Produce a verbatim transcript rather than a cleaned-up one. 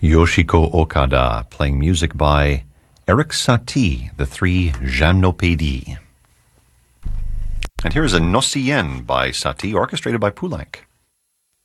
Yoshiko Okada playing music by Erik Satie, the Three Gymnopédies. And here is a Nocien by Satie, orchestrated by Poulenc.